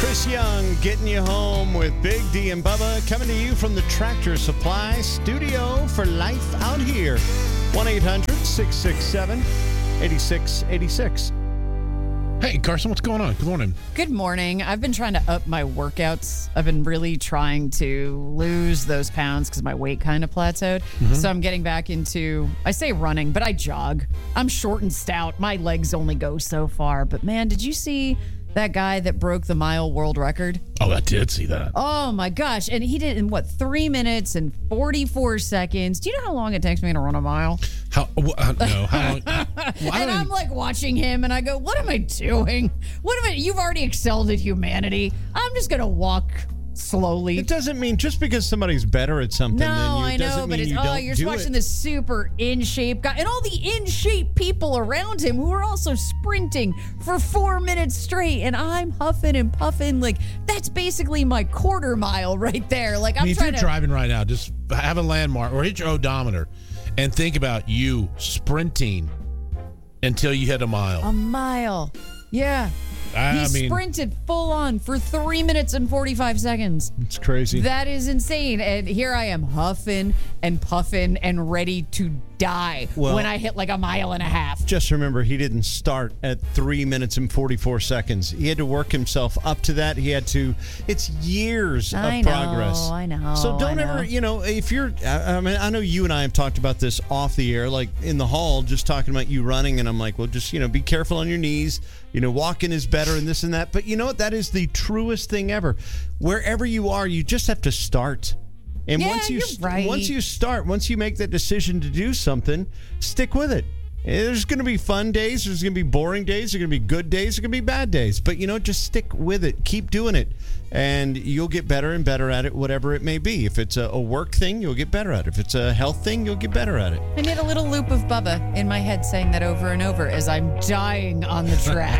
Chris Young getting you home with Big D and Bubba, coming to you from the Tractor Supply Studio for Life out here. 1-800-667-8686. Hey, Carson, what's going on? Good morning. Good morning. I've been trying to up my workouts. I've been really trying to lose those pounds because my weight kind of plateaued. So I'm getting back into, I say running, but I jog. I'm short and stout. My legs only go so far. But man, did you see that guy that broke the mile world record? Oh, I did see that. Oh my gosh. And he did it in 3 minutes and 44 seconds. Do you know how long it takes me to run a mile? How long? And I'm like watching him and I go, what am I doing? You've already excelled at humanity. I'm just going to walk slowly. It doesn't mean just because somebody's better at something than you, I doesn't know, mean but it's, you don't you're do watching it. this super in shape guy and all the in shape people around him who are also sprinting for 4 minutes straight. And I'm huffing and puffing. Like, that's basically my quarter mile right there. Like, if you're driving right now, just have a landmark or hit your odometer and think about you sprinting until you hit a mile. A mile. Yeah. He sprinted full on for 3 minutes and 45 seconds. It's crazy. That is insane. And here I am huffing and puffing and ready to die when I hit like a mile and a half. Just remember, he didn't start at 3 minutes and 44 seconds. He had to work himself up to that. It's years of progress. I know. So don't ever, if you're, I know you and I have talked about this off the air, like in the hall, just talking about you running. And I'm like, well, just, be careful on your knees. Walking is better and this and that. But you know what? That is the truest thing ever. Wherever you are, you just have to start. And once you start, once you make that decision to do something, stick with it. There's going to be fun days. There's going to be boring days. There's going to be good days. There's going to be bad days. But, just stick with it. Keep doing it. And you'll get better and better at it, whatever it may be. If it's a work thing, you'll get better at it. If it's a health thing, you'll get better at it. I need a little loop of Bubba in my head saying that over and over as I'm dying on the track.